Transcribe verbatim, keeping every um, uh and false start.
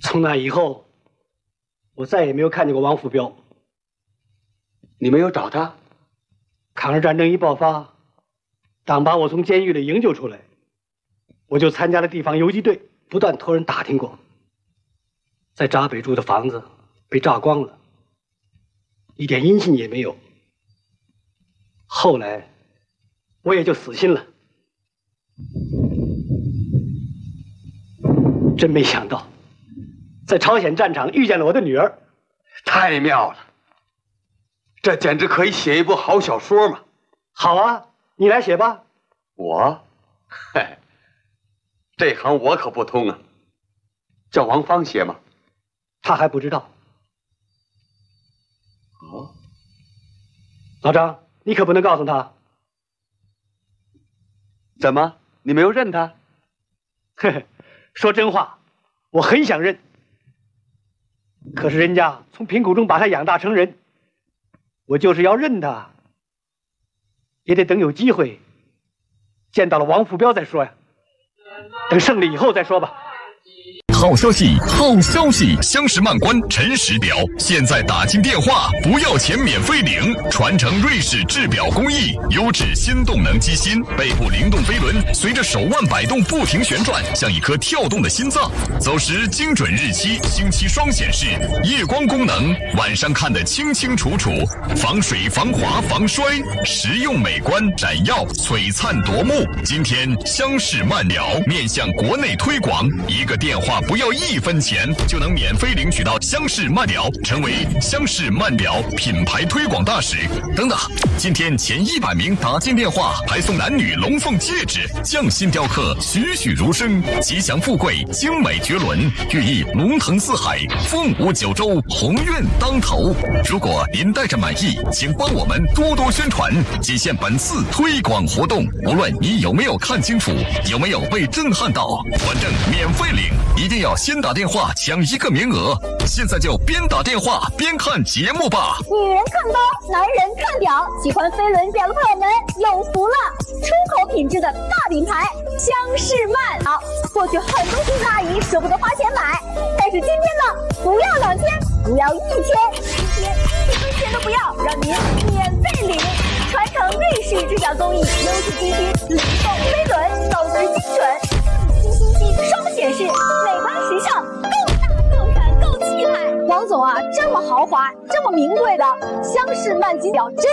从那以后，我再也没有看见过王福彪。 你没有找他？ 抗日战争一爆发，当把我从监狱里营救出来，我就参加了地方游击队，不断托人打听过。在闸北住的房子被炸光了，一点音信也没有。后来，我也就死心了。真没想到，在朝鲜战场遇见了我的女儿。 太妙了！这简直可以写一部好小说嘛！ 好啊，你来写吧。 我，嘿，这行我可不通啊。叫王芳写吗？ 他还不知道。 哦， 老张，你可不能告诉他。 怎么，你没有认他？ 嘿嘿，说真话，我很想认。可是人家从贫苦中把他养大成人，我就是要认他，也得等有机会见到了王福彪再说呀。等胜利以后再说吧。 好消息，好消息！襄氏漫观陈实表现在打进电话不要钱免费领，传承瑞士制表工艺，优质新动能机芯，背部灵动飞轮随着手腕摆动不停旋转，像一颗跳动的心脏。走时精准日期，星期双显示，夜光功能，晚上看得清清楚楚，防水防滑防摔，实用美观闪耀璀璨夺目。今天襄氏漫聊面向国内推广，一个电话不要一分钱就能免费领取到襄氏漫聊，成为襄氏漫聊品牌推广大使。等等，今天前一百名打进电话还送男女龙凤戒指，匠心雕刻，栩栩如生，吉祥富贵，精美绝伦，寓意龙腾四海，凤舞九州，鸿运当头。如果您带着满意，请帮我们多多宣传，仅限本次推广活动。无论你有没有看清楚，有没有被震撼到，反正免费领，一定要先打电话抢一个名额。现在就边打电话边看节目吧。 女人看包，男人看表，喜欢飞轮表的朋友们有福了！出口品质的大品牌襄氏漫好，过去很多叔叔阿姨舍不得花钱买，但是今天呢，不要两千，不要一千，今天一分钱都不要，让您免费领。传承瑞士制表工艺，优质机芯，灵动飞轮，走时精准。新星机双显示，美观时尚，够大够闪够气派。王总啊，这么豪华，这么名贵的襄氏慢机表真